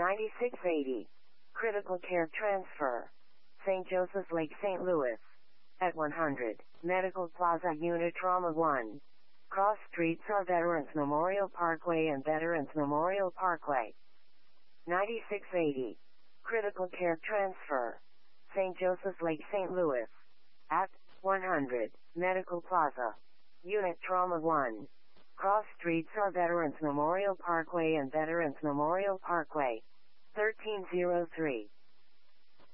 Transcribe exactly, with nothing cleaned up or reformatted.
ninety-six eighty. Critical Care Transfer. Saint Joseph's Lake, Saint Louis. At one hundred. Medical Plaza Unit Trauma one. Cross streets are Veterans Memorial Parkway and Veterans Memorial Parkway. ninety-six eighty. Critical Care Transfer. Saint Joseph's Lake, Saint Louis. At one hundred. Medical Plaza. Unit Trauma one. Cross streets are Veterans Memorial Parkway and Veterans Memorial Parkway. thirteen oh three.